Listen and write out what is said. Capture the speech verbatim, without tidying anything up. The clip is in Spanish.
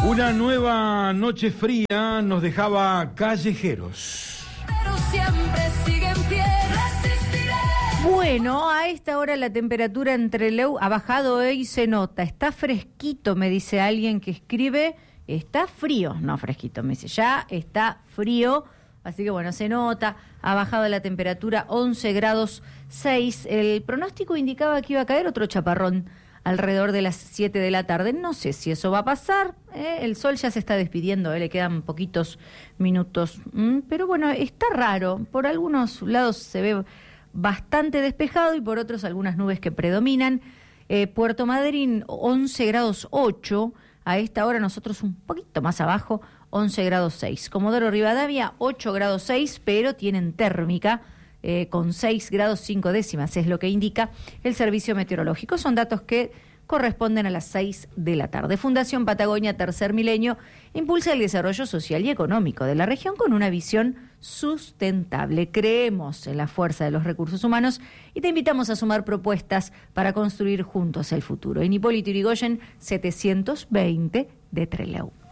Una nueva noche fría nos dejaba callejeros. Pero siempre sigue en pie, resistiré. Bueno, a esta hora la temperatura en Trelew ha bajado y se nota. Está fresquito, me dice alguien que escribe. Está frío, no fresquito, me dice, ya está frío. Así que bueno, se nota, ha bajado la temperatura once grados seis. El pronóstico indicaba que iba a caer otro chaparrón alrededor de las siete de la tarde. No sé si eso va a pasar, ¿eh? El sol ya se está despidiendo, ¿eh? Le quedan poquitos minutos. ¿Mm? Pero bueno, está raro. Por algunos lados se ve bastante despejado y por otros algunas nubes que predominan. Eh, Puerto Madryn, once grados ocho. A esta hora nosotros un poquito más abajo, once grados seis. Comodoro Rivadavia, ocho grados seis, pero tienen térmica eh, con seis grados cinco décimas, es lo que indica el servicio meteorológico. Son datos que corresponden a las seis de la tarde. Fundación Patagonia Tercer Milenio impulsa el desarrollo social y económico de la región con una visión sustentable. Creemos en la fuerza de los recursos humanos y te invitamos a sumar propuestas para construir juntos el futuro. En Hipólito Yrigoyen, setecientos veinte de Trelew.